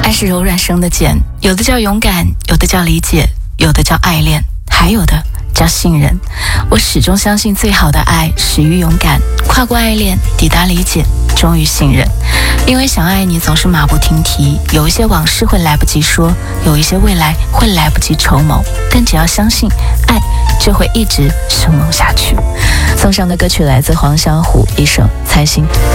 爱是柔软生的茧，有的叫勇敢，有的叫理解，有的叫爱恋，还有的叫信任。我始终相信，最好的爱始于勇敢，跨过爱恋，抵达理解，终于信任。因为想爱你总是马不停蹄，有一些往事会来不及说，有一些未来会来不及筹谋，但只要相信，爱就会一直生猛下去。送上的歌曲来自黄小琥，一首《猜心》。